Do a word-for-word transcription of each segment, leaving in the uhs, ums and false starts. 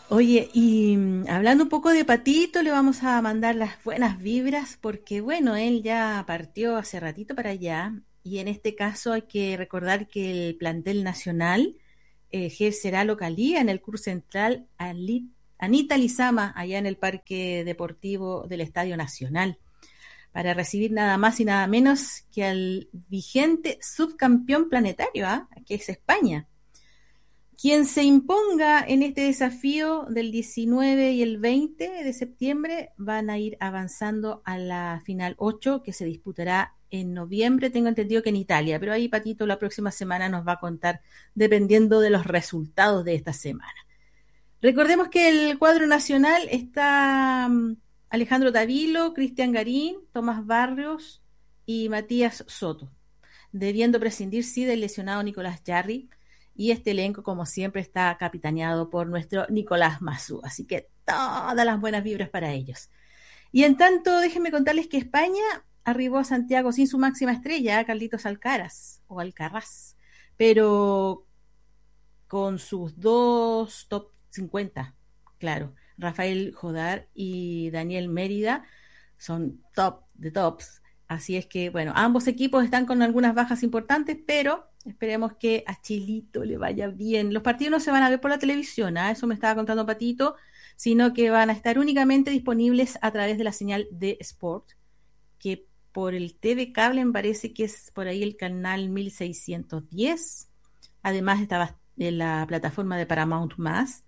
Oye, y mm, hablando un poco de Patito, le vamos a mandar las buenas vibras porque, bueno, él ya partió hace ratito para allá y en este caso hay que recordar que el plantel nacional eh, ejercerá localía en el Club Central Ali- Anita Lizama, allá en el Parque Deportivo del Estadio Nacional, para recibir nada más y nada menos que al vigente subcampeón planetario, ¿ah? Que es España. Quien se imponga en este desafío del diecinueve y el veinte de septiembre van a ir avanzando a la final ocho que se disputará en noviembre, tengo entendido que en Italia, pero ahí Patito la próxima semana nos va a contar dependiendo de los resultados de esta semana. Recordemos que el cuadro nacional está um, Alejandro Tavilo, Cristian Garín, Tomás Barrios y Matías Soto, debiendo prescindir sí del lesionado Nicolás Jarry, y este elenco como siempre está capitaneado por nuestro Nicolás Mazú, así que todas las buenas vibras para ellos. Y en tanto, déjenme contarles que España arribó a Santiago sin su máxima estrella, Carlitos Alcaraz o Alcaraz, pero con sus dos top cincuenta, claro, Rafael Jodar y Daniel Mérida son top de tops. Así es que, bueno, ambos equipos están con algunas bajas importantes, pero esperemos que a Chilito le vaya bien. Los partidos no se van a ver por la televisión, ¿eh? Eso me estaba contando Patito, sino que van a estar únicamente disponibles a través de la señal de Sport, que por el T V Cable me parece que es por ahí el canal mil seiscientos diez. Además estaba en la plataforma de Paramount Más.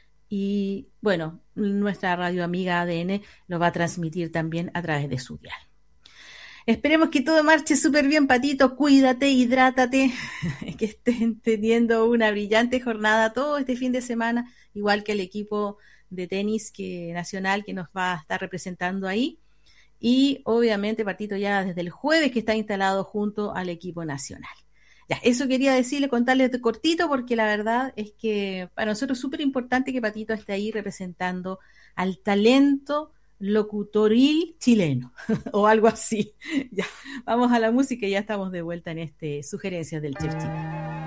Y bueno, nuestra radio amiga A D N lo va a transmitir también a través de su dial. Esperemos que todo marche súper bien, Patito. Cuídate, hidrátate, que estén teniendo una brillante jornada todo este fin de semana, igual que el equipo de tenis que, nacional que nos va a estar representando ahí. Y obviamente, Patito ya desde el jueves que está instalado junto al equipo nacional. Ya, eso quería decirle, contarles de cortito, porque la verdad es que para nosotros es súper importante que Patito esté ahí representando al talento locutoril chileno, o algo así. Ya, vamos a la música y ya estamos de vuelta en este Sugerencias del Chef Chile.